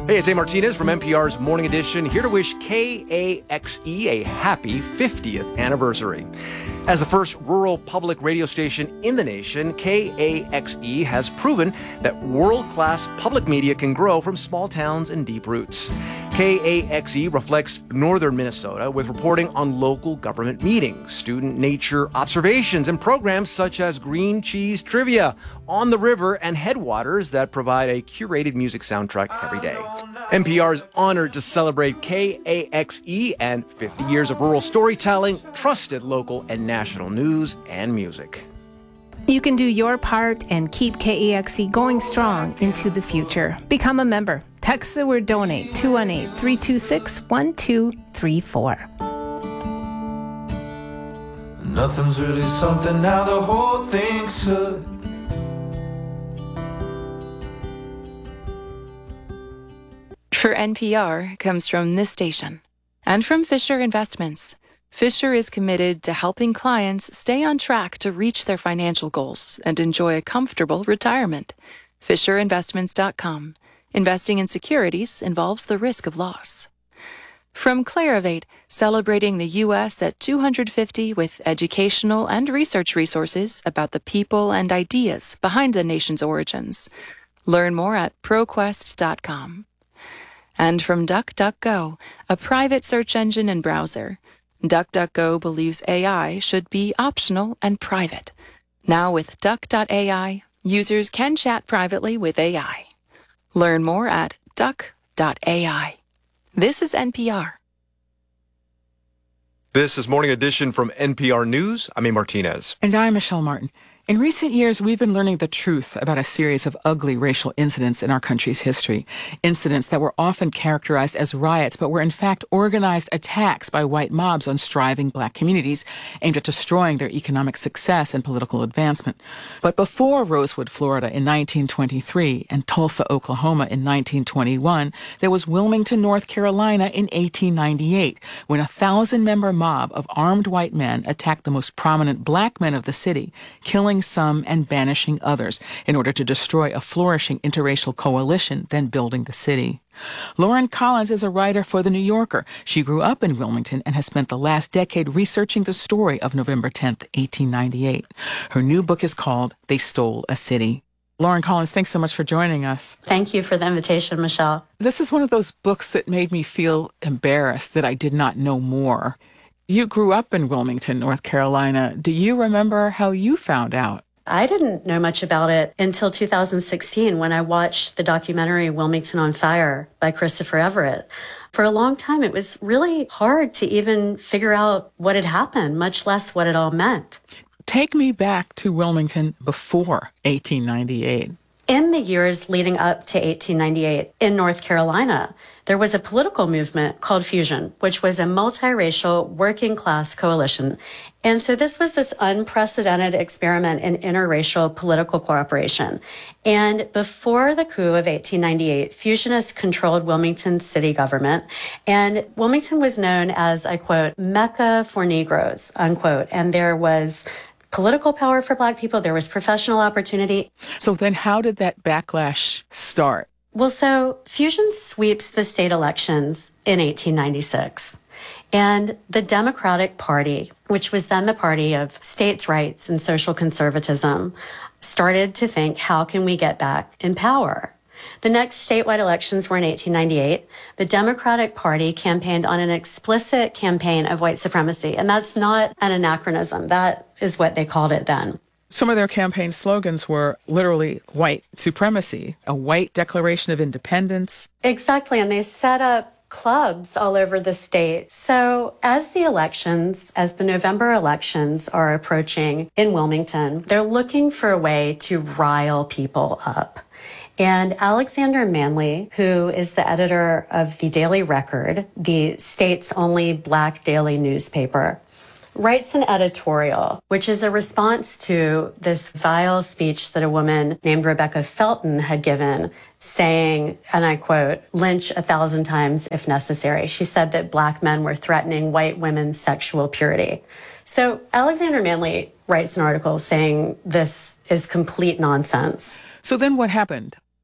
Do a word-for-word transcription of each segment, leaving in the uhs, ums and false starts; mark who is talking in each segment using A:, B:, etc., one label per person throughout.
A: Hey, it's A. Martinez from N P R's Morning Edition, here to wish K A X E a happy fiftieth anniversary. As the first rural public radio station in the nation, K A X E has proven that world-class public media can grow from small towns and deep roots. K A X E reflects northern Minnesota with reporting on local government meetings, student nature observations, and programs such as Green Cheese Trivia, On the River, and Headwaters that provide a curated music soundtrack every day. N P R is honored to celebrate K A X E and fifty years of rural storytelling, trusted local and national news and music.
B: You can do your part and keep K A X E going strong into the future. Become a member. Text the word donate two one eight, three two six, one two three four.
C: Nothing's really something now, the whole thing's should.
D: For N P R comes from this station and from Fisher Investments. Fisher is committed to helping clients stay on track to reach their financial goals and enjoy a comfortable retirement. Fisher Investments dot com. Investing in securities involves the risk of loss. From Clarivate, celebrating the U S at two hundred fifty with educational and research resources about the people and ideas behind the nation's origins. Learn more at ProQuest dot com. And from DuckDuckGo, a private search engine and browser. DuckDuckGo believes A I should be optional and private. Now with Duck dot A I, users can chat privately with A I. Learn more at Duck dot A I. This is N P R.
A: This is Morning Edition from N P R News. I'm A. Martinez.
E: And I'm Michelle Martin. In recent years, we've been learning the truth about a series of ugly racial incidents in our country's history. Incidents that were often characterized as riots, but were in fact organized attacks by white mobs on striving black communities aimed at destroying their economic success and political advancement. But before Rosewood, Florida in nineteen twenty-three and Tulsa, Oklahoma in nineteen twenty-one, there was Wilmington, North Carolina in eighteen ninety-eight, when a thousand-member mob of armed white men attacked the most prominent black men of the city, killing some and banishing others in order to destroy a flourishing interracial coalition, then building the city. Lauren Collins is a writer for The New Yorker. She grew up in Wilmington and has spent the last decade researching the story of November tenth, eighteen ninety-eight. Her new book is called They Stole a City. Lauren Collins, thanks so much for joining us.
F: Thank you for the invitation, Michelle.
E: This is one of those books that made me feel embarrassed that I did not know more. You grew up in Wilmington, North Carolina. Do you remember how you found out?
F: I didn't know much about it until two thousand sixteen when I watched the documentary Wilmington on Fire by Christopher Everett. For a long time, it was really hard to even figure out what had happened, much less what it all meant.
E: Take me back to Wilmington before eighteen ninety-eight.
F: In the years leading up to eighteen ninety-eight in North Carolina, there was a political movement called Fusion, which was a multiracial working class coalition. And so this was this unprecedented experiment in interracial political cooperation. And before the coup of eighteen ninety-eight, Fusionists controlled Wilmington's city government. And Wilmington was known as, I quote, Mecca for Negroes, unquote. And there was political power for black people. There was professional opportunity.
E: So then how did that backlash start?
F: Well, so Fusion sweeps the state elections in eighteen ninety-six. And the Democratic Party, which was then the party of states' rights and social conservatism, started to think, how can we get back in power? The next statewide elections were in eighteen ninety-eight. The Democratic Party campaigned on an explicit campaign of white supremacy. And that's not an anachronism. That is what they called it then.
E: Some of their campaign slogans were literally white supremacy, a white declaration of independence.
F: Exactly. And they set up clubs all over the state. So as the elections, as the November elections are approaching in Wilmington, they're looking for a way to rile people up. And Alexander Manley, who is the editor of the Daily Record, the state's only black daily newspaper, writes an editorial, which is a response to this vile speech that a woman named Rebecca Felton had given, saying, and I quote, lynch a thousand times if necessary. She said that black men were threatening white women's sexual purity. So Alexander Manley writes an article saying this is complete nonsense.
E: So then what happened?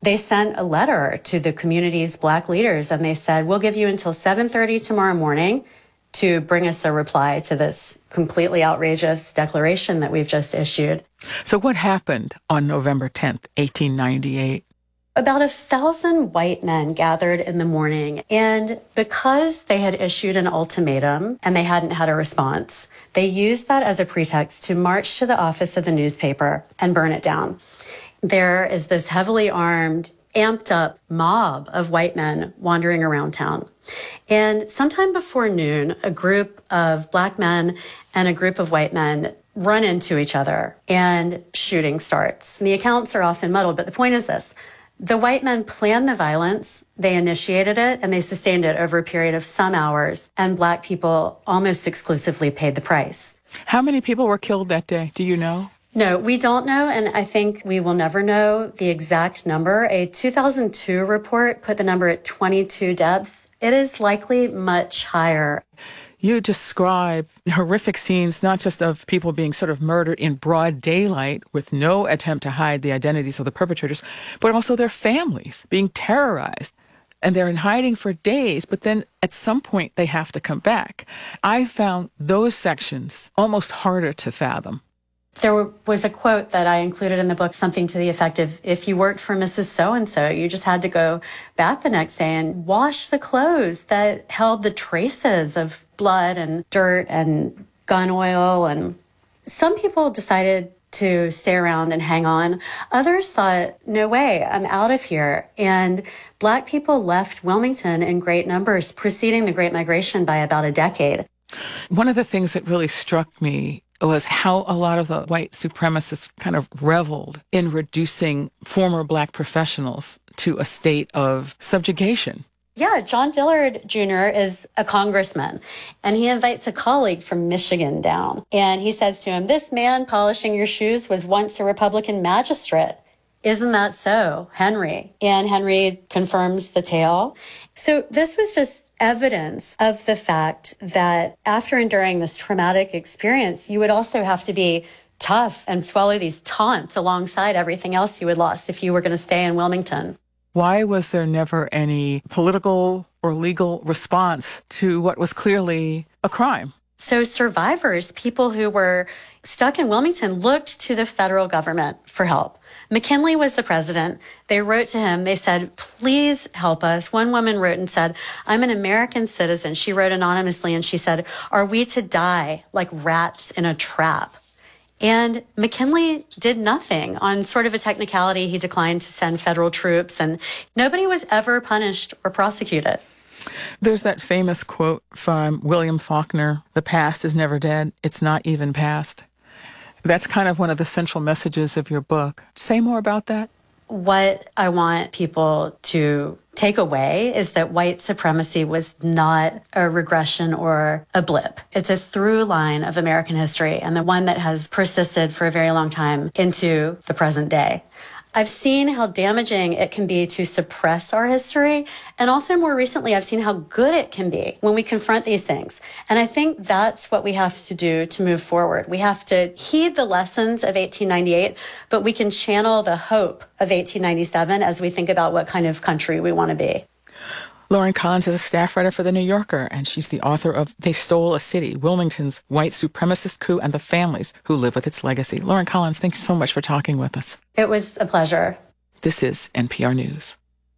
F: They sent a letter to the community's Black leaders, and they said, we'll give you until seven thirty tomorrow morning to bring us a reply to this completely outrageous declaration that we've just issued.
E: So what happened on November tenth, eighteen ninety-eight?
F: About a thousand white men gathered in the morning, and because they had issued an ultimatum and they hadn't had a response, they used that as a pretext to march to the office of the newspaper and burn it down. There is this heavily armed, amped up mob of white men wandering around town. And sometime before noon, a group of Black men and a group of white men run into each other and shooting starts. And the accounts are often muddled, but the point is this. The white men planned the violence, they initiated it, and they sustained it over a period of some hours, and Black people almost exclusively paid the price.
E: How many people were killed that day? Do you know?
F: No, we don't know, and I think we will never know the exact number. A two thousand two report put the number at twenty-two deaths. It is likely much higher.
E: You describe horrific scenes, not just of people being sort of murdered in broad daylight with no attempt to hide the identities of the perpetrators, but also their families being terrorized. And they're in hiding for days, but then at some point they have to come back. I found those sections almost harder to fathom.
F: There was a quote that I included in the book, something to the effect of, if you worked for Missus So-and-so, you just had to go back the next day and wash the clothes that held the traces of blood and dirt and gun oil. And some people decided to stay around and hang on. Others thought, no way, I'm out of here. And Black people left Wilmington in great numbers, preceding the Great Migration by about a decade.
E: One of the things that really struck me was how a lot of the white supremacists kind of reveled in reducing former Black professionals to a state of subjugation.
F: Yeah, John Dillard Junior is a congressman, and he invites a colleague from Michigan down. And he says to him, this man polishing your shoes was once a Republican magistrate. Isn't that so, Henry? And Henry confirms the tale. So this was just evidence of the fact that after enduring this traumatic experience, you would also have to be tough and swallow these taunts alongside everything else you had lost if you were going to stay in Wilmington.
E: Why was there never any political or legal response to what was clearly a crime?
F: So survivors, people who were stuck in Wilmington, looked to the federal government for help. McKinley was the president. They wrote to him. They said, please help us. One woman wrote and said, I'm an American citizen. She wrote anonymously and she said, are we to die like rats in a trap? And McKinley did nothing. On sort of a technicality, he declined to send federal troops, and nobody was ever punished or prosecuted.
E: There's that famous quote from William Faulkner, the past is never dead, it's not even past. That's kind of one of the central messages of your book. Say more about that.
F: What I want people to take away is that white supremacy was not a regression or a blip. It's a through line of American history, and the one that has persisted for a very long time into the present day. I've seen how damaging it can be to suppress our history. And also more recently, I've seen how good it can be when we confront these things. And I think that's what we have to do to move forward. We have to heed the lessons of eighteen ninety-eight, but we can channel the hope of eighteen ninety-seven as we think about what kind of country we want to be.
E: Lauren Collins is a staff writer for The New Yorker, and she's the author of They Stole a City, Wilmington's White Supremacist Coup and the Families Who Live with Its Legacy. Lauren Collins, thanks so much for talking with us.
F: It was a pleasure.
E: This is N P R News.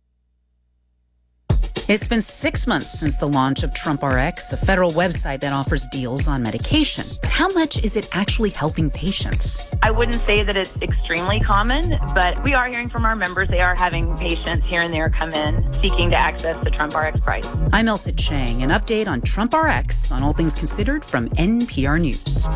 G: It's been six months since the launch of TrumpRx, a federal website that offers deals on medication. But how much is it actually helping patients?
H: I wouldn't say that it's extremely common, but we are hearing from our members. They are having patients here and there come in seeking to access the TrumpRx price.
G: I'm Elsa Chang. An update on TrumpRx on All Things Considered from N P R News.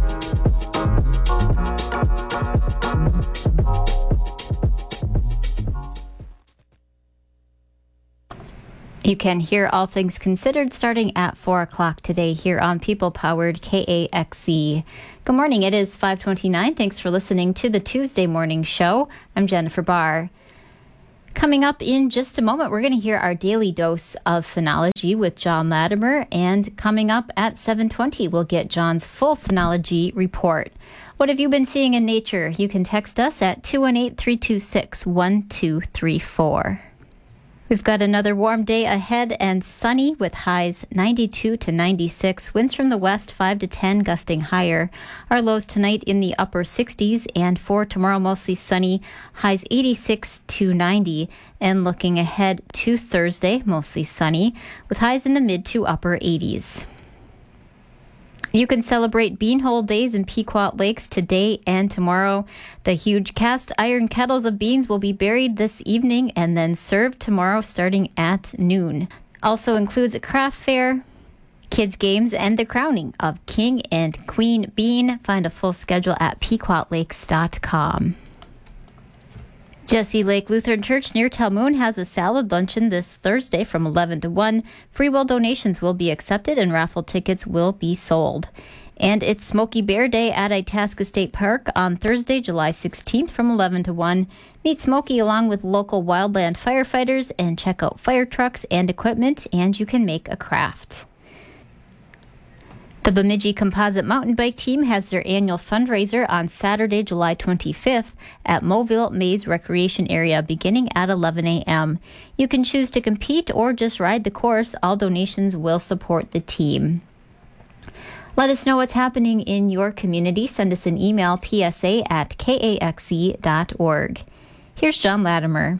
I: You can hear All Things Considered starting at four o'clock today here on People-Powered K A X E. Good morning. It is five twenty-nine. Thanks for listening to the Tuesday Morning Show. I'm Jennifer Barr. Coming up in just a moment, we're going to hear our daily dose of phenology with John Latimer. And coming up at seven twenty, we'll get John's full phenology report. What have you been seeing in nature? You can text us at two one eight, three two six, one two three four. We've got another warm day ahead and sunny with highs ninety-two to ninety-six. Winds from the west five to ten, gusting higher. Our lows tonight in the upper sixties, and for tomorrow mostly sunny, highs eighty-six to ninety. And looking ahead to Thursday, mostly sunny with highs in the mid to upper eighties. You can celebrate Beanhole Days in Pequot Lakes today and tomorrow. The huge cast iron kettles of beans will be buried this evening and then served tomorrow starting at noon. Also includes a craft fair, kids games, and the crowning of King and Queen Bean. Find a full schedule at pequot lakes dot com. Jesse Lake Lutheran Church near Talmoon has a salad luncheon this Thursday from eleven to one. Free will donations will be accepted and raffle tickets will be sold. And it's Smokey Bear Day at Itasca State Park on Thursday, July sixteenth from eleven to one. Meet Smokey along with local wildland firefighters and check out fire trucks and equipment, and you can make a craft. The Bemidji Composite Mountain Bike Team has their annual fundraiser on Saturday, July twenty-fifth at Mobile Maze Recreation Area beginning at eleven a.m. You can choose to compete or just ride the course. All donations will support the team. Let us know what's happening in your community. Send us an email, p s a at k a x e dot org. Here's John Latimer.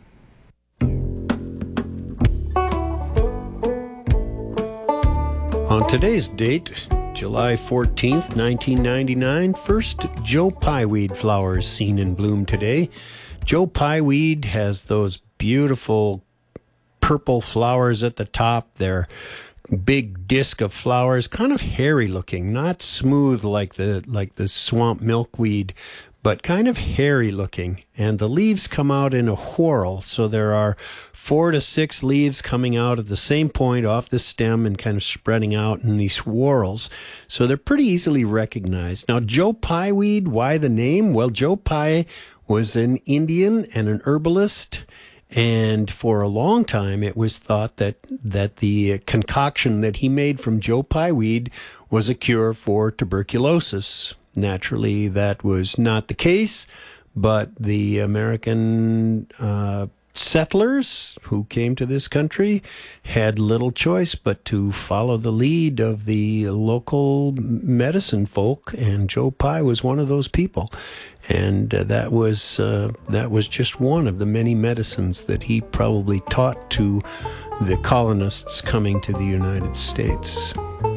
J: On today's date, July fourteenth, nineteen ninety-nine, first Joe Pyeweed flowers seen in bloom today. Joe Pyeweed has those beautiful purple flowers at the top. They're big disc of flowers, kind of hairy looking, not smooth like the like the swamp milkweed, but kind of hairy looking. And the leaves come out in a whorl, so there are four to six leaves coming out at the same point off the stem and kind of spreading out in these whorls. So they're pretty easily recognized. Now, Joe Pyeweed, why the name? Well, Joe Pye was an Indian and an herbalist. And for a long time, it was thought that, that the concoction that he made from Joe Pyeweed was a cure for tuberculosis. Naturally, that was not the case, but the American uh, settlers who came to this country had little choice but to follow the lead of the local medicine folk, and Joe Pye was one of those people. And uh, that was uh, that was just one of the many medicines that he probably taught to the colonists coming to the United States.